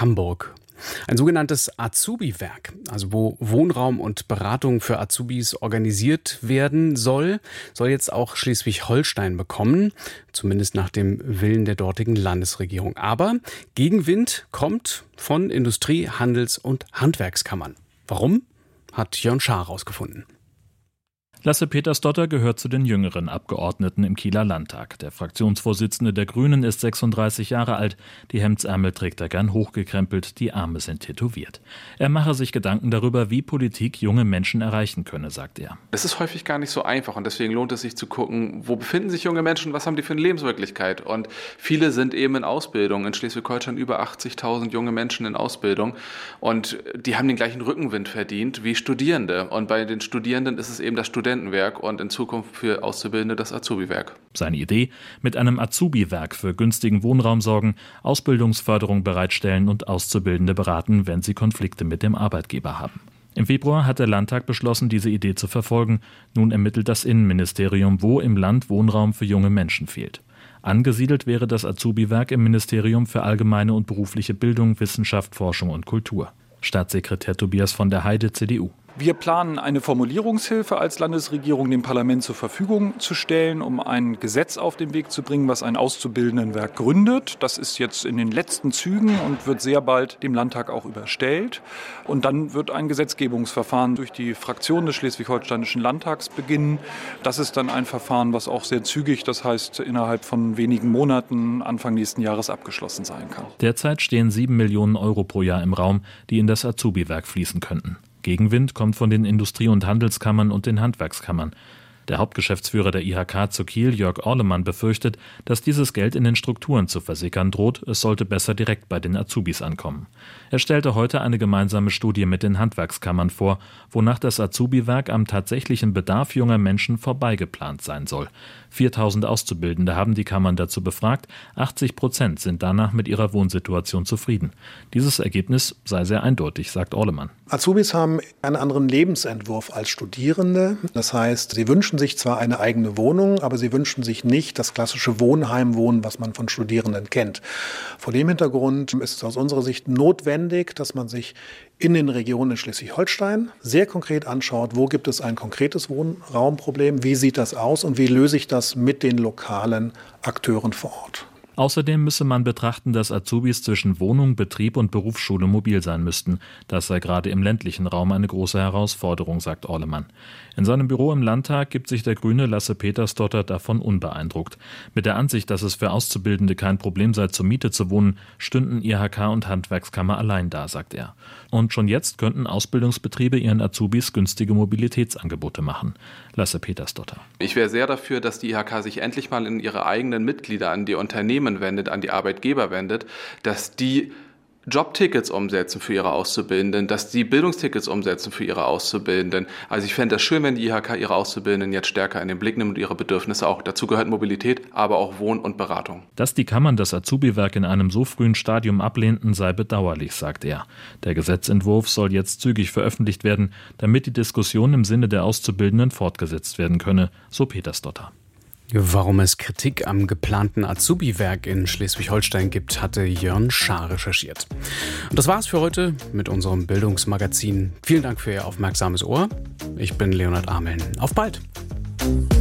Hamburg. Ein sogenanntes Azubi-Werk, also wo Wohnraum und Beratung für Azubis organisiert werden soll jetzt auch Schleswig-Holstein bekommen, zumindest nach dem Willen der dortigen Landesregierung. Aber Gegenwind kommt von Industrie-, Handels- und Handwerkskammern. Warum? Hat Jörn Schaar herausgefunden. Lasse Petersdotter gehört zu den jüngeren Abgeordneten im Kieler Landtag. Der Fraktionsvorsitzende der Grünen ist 36 Jahre alt. Die Hemdsärmel trägt er gern hochgekrempelt, die Arme sind tätowiert. Er mache sich Gedanken darüber, wie Politik junge Menschen erreichen könne, sagt er. Es ist häufig gar nicht so einfach und deswegen lohnt es sich zu gucken, wo befinden sich junge Menschen, was haben die für eine Lebenswirklichkeit. Und viele sind eben in Ausbildung. In Schleswig-Holstein über 80.000 junge Menschen in Ausbildung und die haben den gleichen Rückenwind verdient wie Studierende. Und bei den Studierenden ist es eben das Studentenwerk und in Zukunft für Auszubildende das Azubi-Werk. Seine Idee: mit einem Azubi-Werk für günstigen Wohnraum sorgen, Ausbildungsförderung bereitstellen und Auszubildende beraten, wenn sie Konflikte mit dem Arbeitgeber haben. Im Februar hat der Landtag beschlossen, diese Idee zu verfolgen. Nun ermittelt das Innenministerium, wo im Land Wohnraum für junge Menschen fehlt. Angesiedelt wäre das Azubi-Werk im Ministerium für allgemeine und berufliche Bildung, Wissenschaft, Forschung und Kultur. Staatssekretär Tobias von der Heide, CDU. Wir planen eine Formulierungshilfe als Landesregierung dem Parlament zur Verfügung zu stellen, um ein Gesetz auf den Weg zu bringen, was ein Auszubildendenwerk gründet. Das ist jetzt in den letzten Zügen und wird sehr bald dem Landtag auch überstellt. Und dann wird ein Gesetzgebungsverfahren durch die Fraktion des Schleswig-Holsteinischen Landtags beginnen. Das ist dann ein Verfahren, was auch sehr zügig, das heißt innerhalb von wenigen Monaten, Anfang nächsten Jahres abgeschlossen sein kann. Derzeit stehen 7 Millionen Euro pro Jahr im Raum, die in das Azubi-Werk fließen könnten. Gegenwind kommt von den Industrie- und Handelskammern und den Handwerkskammern. Der Hauptgeschäftsführer der IHK zu Kiel, Jörg Orlemann, befürchtet, dass dieses Geld in den Strukturen zu versickern droht. Es sollte besser direkt bei den Azubis ankommen. Er stellte heute eine gemeinsame Studie mit den Handwerkskammern vor, wonach das Azubi-Werk am tatsächlichen Bedarf junger Menschen vorbeigeplant sein soll. 4.000 Auszubildende haben die Kammern dazu befragt. 80% sind danach mit ihrer Wohnsituation zufrieden. Dieses Ergebnis sei sehr eindeutig, sagt Orlemann. Azubis haben einen anderen Lebensentwurf als Studierende. Das heißt, sie wünschen sich zwar eine eigene Wohnung, aber sie wünschen sich nicht das klassische Wohnheimwohnen, was man von Studierenden kennt. Vor dem Hintergrund ist es aus unserer Sicht notwendig, dass man sich in den Regionen in Schleswig-Holstein sehr konkret anschaut, wo gibt es ein konkretes Wohnraumproblem, wie sieht das aus und wie löse ich das mit den lokalen Akteuren vor Ort. Außerdem müsse man betrachten, dass Azubis zwischen Wohnung, Betrieb und Berufsschule mobil sein müssten. Das sei gerade im ländlichen Raum eine große Herausforderung, sagt Orlemann. In seinem Büro im Landtag gibt sich der Grüne Lasse Petersdotter davon unbeeindruckt. Mit der Ansicht, dass es für Auszubildende kein Problem sei, zur Miete zu wohnen, stünden IHK und Handwerkskammer allein da, sagt er. Und schon jetzt könnten Ausbildungsbetriebe ihren Azubis günstige Mobilitätsangebote machen. Lasse Petersdotter. Ich wäre sehr dafür, dass die IHK sich endlich mal in ihre eigenen Mitglieder, an die Unternehmen wendet, an die Arbeitgeber wendet, dass die Jobtickets umsetzen für ihre Auszubildenden, dass die Bildungstickets umsetzen für ihre Auszubildenden. Also ich fände das schön, wenn die IHK ihre Auszubildenden jetzt stärker in den Blick nimmt und ihre Bedürfnisse auch. Dazu gehört Mobilität, aber auch Wohn- und Beratung. Dass die Kammern das Azubi-Werk in einem so frühen Stadium ablehnten, sei bedauerlich, sagt er. Der Gesetzentwurf soll jetzt zügig veröffentlicht werden, damit die Diskussion im Sinne der Auszubildenden fortgesetzt werden könne, so Petersdotter. Warum es Kritik am geplanten Azubi-Werk in Schleswig-Holstein gibt, hatte Jörn Schaar recherchiert. Und das war's für heute mit unserem Bildungsmagazin. Vielen Dank für Ihr aufmerksames Ohr. Ich bin Leonhard Ameln. Auf bald!